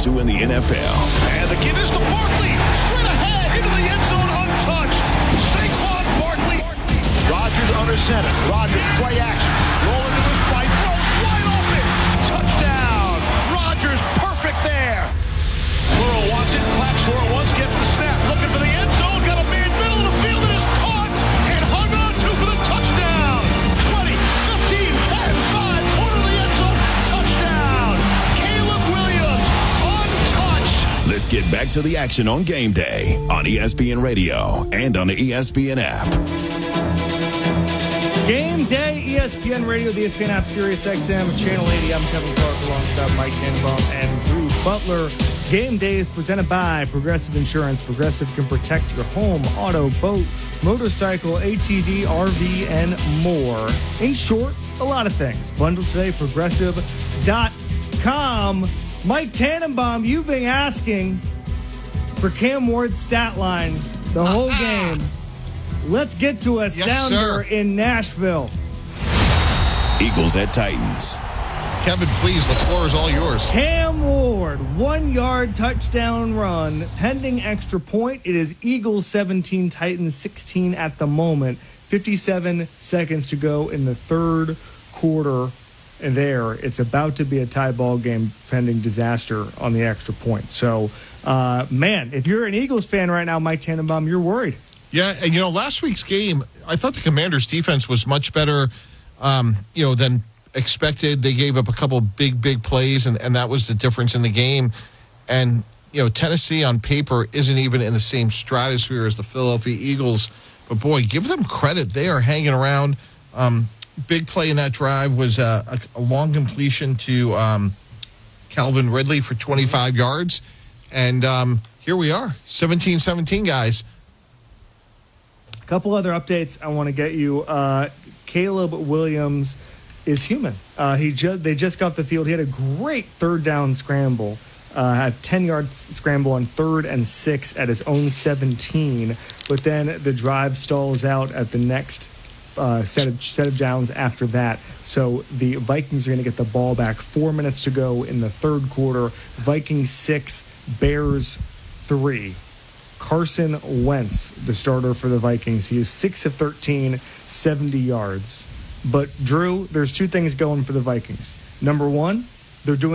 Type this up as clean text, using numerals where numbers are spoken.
two in the NFL. And the give is to Barkley. Straight ahead into the end zone untouched. Saquon Barkley. Rodgers under center. Rodgers play action. Rolling to his right. Throws wide open. Touchdown. Rodgers perfect there. Burrow wants it. Claps for it once. Gets the snap. Looking for the end zone. Got a man middle of the field that is caught and hung on to for the touchdown. 20, 15, 10, 5. Corner of the end zone. Touchdown. Caleb Williams untouched. Let's get back to the action on game day on ESPN Radio and on the ESPN app. Game day, ESPN Radio, the ESPN app, Sirius XM, Channel 80. I'm Kevin Clark alongside Mike Tannenbaum and Drew Butler. Game day is presented by Progressive Insurance. Progressive can protect your home, auto, boat, motorcycle, ATV, RV, and more. In short, a lot of things. Bundle today, progressive.com. Mike Tannenbaum, you've been asking for Cam Ward's stat line the whole game. Let's get to a sounder in Nashville. Eagles at Titans. Kevin, please, the floor is all yours. Cam Ward, 1-yard touchdown run, pending extra point. It is Eagles 17, Titans 16 at the moment. 57 seconds to go in the third quarter. There, it's about to be a tie ball game pending disaster on the extra point. So, man, if you're an Eagles fan right now, Mike Tannenbaum, you're worried. Yeah, and last week's game, I thought the Commanders' defense was much better, than expected. They gave up a couple big plays, and that was the difference in the game. And, Tennessee on paper isn't even in the same stratosphere as the Philadelphia Eagles. But, boy, give them credit. They are hanging around. Big play in that drive was a long completion to Calvin Ridley for 25 yards. And here we are, 17-17, guys. A couple other updates I want to get you. Caleb Williams is human. They just got off the field. He had a great third down scramble. Had 10-yard scramble on 3rd and 6 at his own 17. But then the drive stalls out at the next set of downs after that. So the Vikings are going to get the ball back. 4 minutes to go in the third quarter. Vikings 6, Bears 3. Carson Wentz, the starter for the Vikings. He is 6 of 13, 70 yards. But, Drew, there's two things going for the Vikings. Number one, they're doing